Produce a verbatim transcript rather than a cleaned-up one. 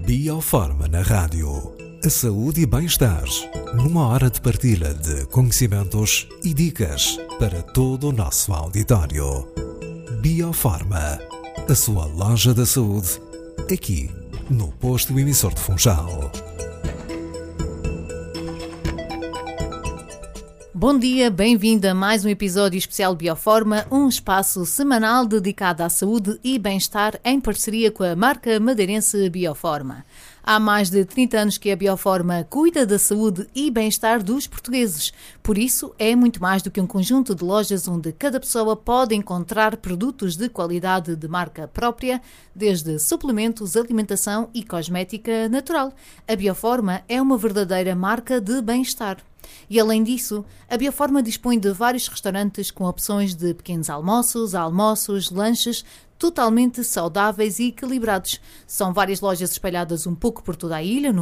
Biofarma na rádio. A saúde e bem-estar. Numa hora de partilha de conhecimentos e dicas para todo o nosso auditório. Biofarma. A sua loja da saúde. Aqui, no posto emissor de Funchal. Bom dia, bem-vindo a mais um episódio especial Biofarma, um espaço semanal dedicado à saúde e bem-estar em parceria com a marca madeirense Biofarma. Há mais de trinta anos que a Biofarma cuida da saúde e bem-estar dos portugueses. Por isso, é muito mais do que um conjunto de lojas onde cada pessoa pode encontrar produtos de qualidade de marca própria, desde suplementos, alimentação e cosmética natural. A Biofarma é uma verdadeira marca de bem-estar. E além disso, a Biofarma dispõe de vários restaurantes com opções de pequenos almoços, almoços, lanches, totalmente saudáveis e equilibrados. São várias lojas espalhadas um pouco por toda a ilha, no